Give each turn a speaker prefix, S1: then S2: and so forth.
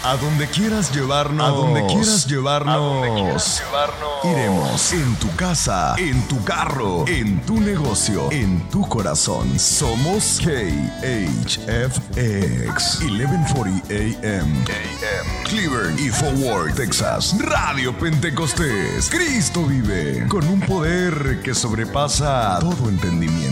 S1: A donde quieras llevarnos. A donde quieras llevarnos. Iremos en tu casa, en tu carro, en tu negocio, en tu corazón. Somos KHFX 1140 AM. Cleveland y Forward, Texas. Radio Pentecostés. Cristo vive con un poder que sobrepasa todo entendimiento.